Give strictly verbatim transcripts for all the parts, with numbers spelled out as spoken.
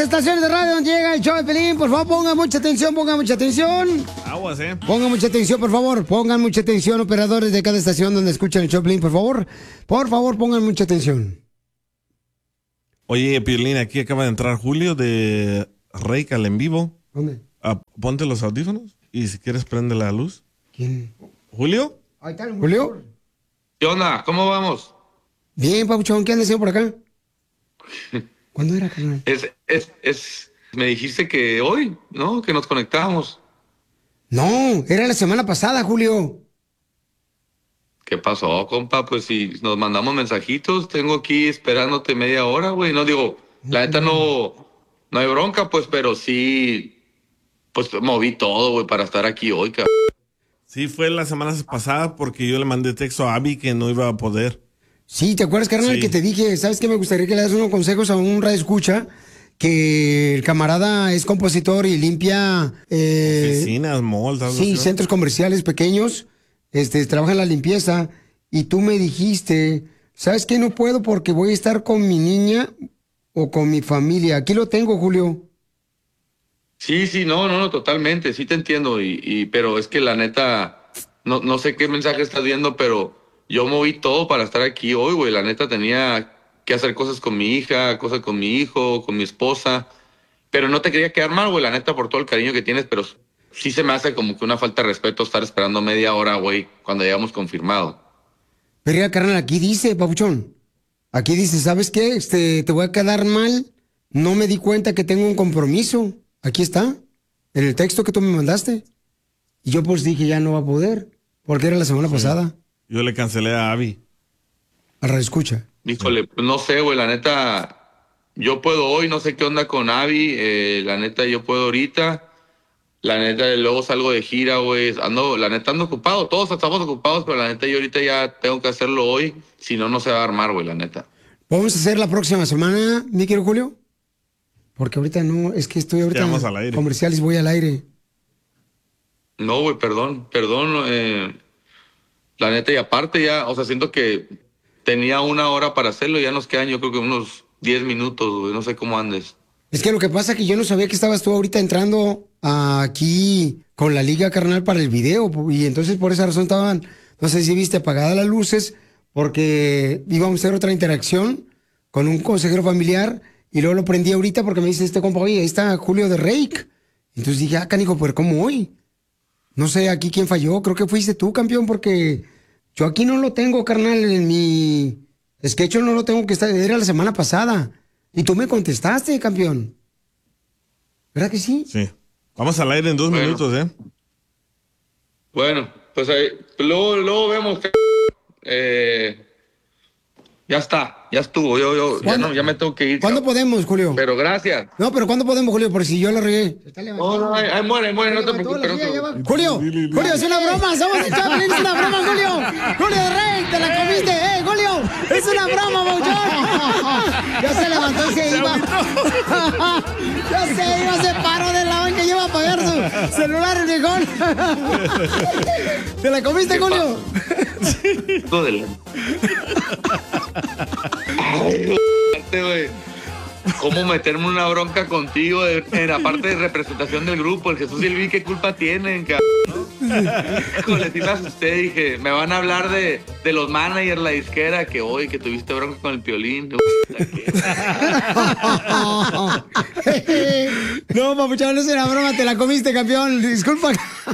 estaciones de radio donde llega el show de Pelín. Por favor, pongan mucha atención, pongan mucha atención. Aguas, eh. Pongan mucha atención, por favor. Pongan mucha atención, operadores de cada estación donde escuchan el show de Pelín, por favor. Por favor, pongan mucha atención. Oye, Piolín, aquí acaba de entrar Julio de Reik al en vivo. ¿Dónde? Ah, ponte los audífonos y si quieres prende la luz. ¿Quién? ¿Julio? Ahí está, ¿Julio? ¿Qué onda? ¿Cómo vamos? Bien, Papuchón, ¿qué andas haciendo por acá? ¿Cuándo era, carnal? Es, es, es, me dijiste que hoy, ¿no? Que nos conectábamos. No, era la semana pasada, Julio. ¿Qué pasó, compa? Pues si nos mandamos mensajitos, tengo aquí esperándote media hora, güey. No digo, la neta no, no hay bronca, pues, pero sí, pues moví todo, güey, para estar aquí hoy, cabrón. Sí, fue la semana pasada porque yo le mandé texto a Abby que no iba a poder. Sí, ¿te acuerdas, carnal, Sí. que te dije, ¿sabes qué? Me gustaría que le das unos consejos a un radio escucha, que el camarada es compositor y limpia... Eh, Oficinas, malls, algo sí, así. centros comerciales pequeños, este, trabaja en la limpieza, y tú me dijiste, ¿sabes qué? No puedo porque voy a estar con mi niña o con mi familia. Aquí lo tengo, Julio. Sí, sí, no, no, no, totalmente, sí te entiendo, y, y pero es que la neta, no, no sé qué mensaje estás viendo, pero yo moví todo para estar aquí hoy, güey, la neta tenía que hacer cosas con mi hija, cosas con mi hijo, con mi esposa, pero no te quería quedar mal, güey, la neta, por todo el cariño que tienes, pero sí se me hace como que una falta de respeto estar esperando media hora, güey, cuando ya habíamos confirmado. Pero ya, carnal, aquí dice, papuchón, aquí dice, ¿sabes qué? Este, te voy a quedar mal, no me di cuenta que tengo un compromiso. Aquí está, en el texto que tú me mandaste. Y yo pues dije, ya no va a poder, porque era la semana Sí. pasada. Yo le cancelé a Abby. A radio escucha. Híjole, pues no sé, güey, la neta, yo puedo hoy, no sé qué onda con Abby, eh, la neta, yo puedo ahorita, la neta, luego salgo de gira, güey, ando, la neta, ando ocupado, todos estamos ocupados, pero la neta, yo ahorita ya tengo que hacerlo hoy, si no, no se va a armar, güey, la neta. ¿Vamos a hacer la próxima semana, mi querido Julio? Porque ahorita no, es que estoy ahorita vamos al aire. comerciales, voy al aire. No, güey, perdón, perdón, eh, la neta, y aparte ya, o sea, siento que tenía una hora para hacerlo, ya nos quedan yo creo que unos diez minutos, güey, no sé cómo andes. Es que lo que pasa es que yo no sabía que estabas tú ahorita entrando aquí con la liga, carnal, para el video. Y entonces por esa razón estaban, no sé si viste, apagadas las luces, porque íbamos a hacer otra interacción con un consejero familiar. Y luego lo prendí ahorita porque me dice este compa, oye, ahí está Julio de Reik. Entonces dije, ah, canijo, pero ¿cómo hoy? No sé aquí quién falló, creo que fuiste tú, campeón, porque yo aquí no lo tengo, carnal, en mi sketch no lo tengo que estar, era la semana pasada. Y tú me contestaste, campeón. ¿Verdad que sí? Sí. Vamos al aire en dos Bueno. minutos, ¿eh? Bueno, pues ahí, luego, luego vemos que... Eh, ya está, ya estuvo, yo, yo ya, ¿Cuándo? no, ya me tengo que ir. ¿Cuándo cabrón. podemos, Julio? Pero gracias. No, pero ¿cuándo podemos, Julio? Por si yo lo regué. Se está No, levantando. no, ahí, ahí muere, muere, no te Se levantó preocupes. la no te silla, ya preocupes. va. Julio, Julio, es una broma. Somos el Chaplin, es una broma, Julio. Julio de Rey, te la comiste. ¡Eh, Julio! Es una broma, Bauchón. Ya se levantó y se iba. Ya se iba, se paró de la banca y iba a apagar su celular, el viejón. ¿Te la comiste, Julio? Hijo de la- Ay, güey. ¿Cómo meterme una bronca contigo de- en la parte de representación del grupo? El Jesús y el Vi, ¿qué culpa tienen, cabrón? Híjole, sí me asusté, dije, me van a hablar de, de los managers, la disquera, que hoy, que tuviste bronca con el Piolín. No, papuchón, no es una broma, te la comiste, campeón. Disculpa.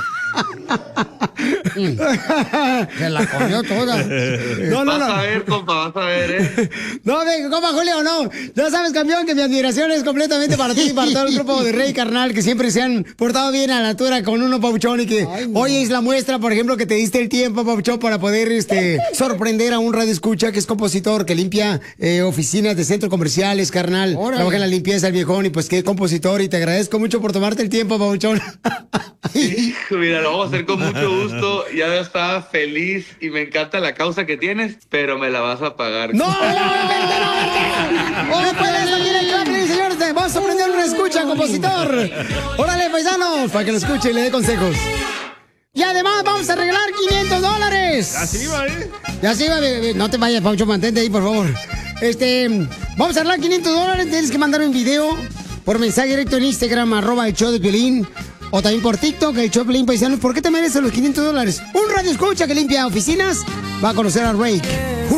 Se la comió toda. No, no, Vas a no. ver, compa, vas a ver, ¿eh? No, venga, compa Julio, no. Ya sabes, campeón, que mi admiración es completamente para ti y para todo el grupo de Rey, carnal, que siempre se han portado bien a la altura con uno, papuchón, y que Ay, no. hoy es la muestra, por ejemplo, que te diste el tiempo, papuchón, para poder este, sorprender a un radio escucha que es compositor, que limpia eh, oficinas de centros comerciales, carnal. Órale. Trabaja en la limpieza, el viejón, y pues que compositor, y te agradezco mucho por tomarte el tiempo, papuchón. Hijo, mira, lo vamos a hacer con mucho gusto. Ya estaba feliz y me encanta la causa que tienes, pero me la vas a pagar. ¡No! ¡No, vente, no, vente! Después de esto, tiene Chaplin, señores, te vamos a aprender un escucha, compositor. Órale, paisanos, para que lo escuche y le dé consejos. Y además vamos a regalar quinientos dólares. Así va, ¿eh? Ya se iba, bebé. No te vayas, Paucho, mantente ahí, por favor. Este, vamos a regalar quinientos dólares. Tienes que mandar un video por mensaje directo en Instagram, arroba el show de Piolín, o también por TikTok, el show de Piolín Paisanos. ¿Por qué te mereces los quinientos dólares? Un radio escucha que limpia oficinas va a conocer a Rake.